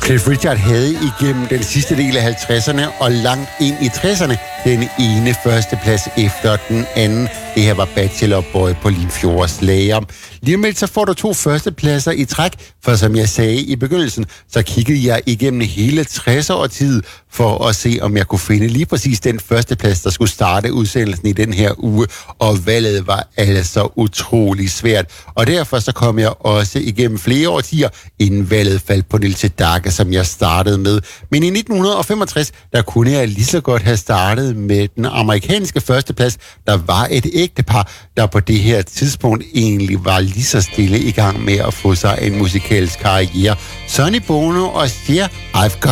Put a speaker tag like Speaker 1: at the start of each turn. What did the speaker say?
Speaker 1: Cliff Richard havde igennem den sidste del af 50'erne og langt ind i 60'erne den ene førsteplads efter den anden. Det her var Bachelor Boy på Limfjords Lager. Lige med så får du 2 førstepladser i træk, for som jeg sagde i begyndelsen, så kiggede jeg igennem hele 60'er-årtiet for at se, om jeg kunne finde lige præcis den førsteplads, der skulle starte udsendelsen i den her uge, og valget var altså utrolig svært. Og derfor så kom jeg også igennem flere årtier, inden valget faldt på Nils Sedaka, som jeg startede med. Men i 1965, der kunne jeg lige så godt have startet med den amerikanske førsteplads. Der var et ægtepar, der på det her tidspunkt egentlig var lige så stille i gang med at få sig en musikalsk karriere. Sonny Bono og Cher, I've Got